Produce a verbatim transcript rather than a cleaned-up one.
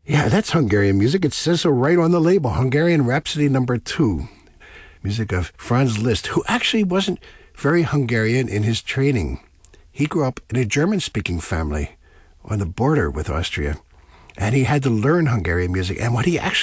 Yeah, that's Hungarian music. It says so right on the label. Hungarian Rhapsody number two. Music of Franz Liszt, who actually wasn't very Hungarian in his training. He grew up in a German-speaking family on the border with Austria, and he had to learn Hungarian music. And what he actually